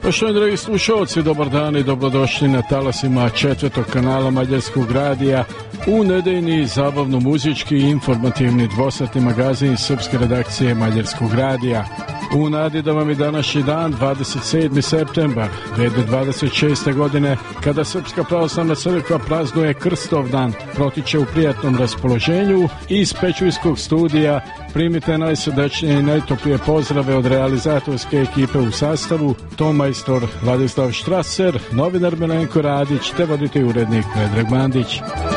Poštovani dragi slušalci, dobar dan i dobrodošli na talasima četvrtog kanala Mađarskog radija u nedeljni zabavno-muzički i informativni dvosatni magazin srpske redakcije Mađarskog radija. U nadi da vam je današnji dan, 27. septembar 2026. godine, kada Srpska pravoslavna crkva praznuje Krstovdan, protiče u prijatnom raspoloženju i iz Pečujskog studija primite najsrdečnije i najtoplije pozdrave od realizatorske ekipe u sastavu, tonmajstor Vladislav Štraser, novinar Milenko Radić te voditelj urednik Predrag Mandić.